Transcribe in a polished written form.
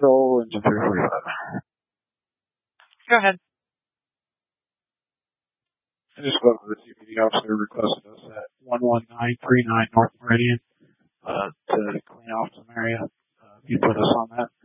Patrol, engine 345. Go ahead. I just spoke with the CPD officer, requested us at 11939 North Meridian to clean off some area. He put us on that.